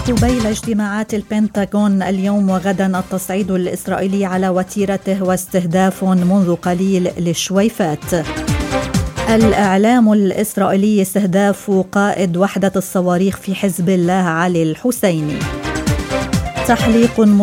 قبيل اجتماعات البنتاغون اليوم وغدا التصعيد الإسرائيلي على وتيرته واستهداف منذ قليل للشويفات. الإعلام الإسرائيلي استهداف قائد وحدة الصواريخ في حزب الله علي الحسيني. تحليق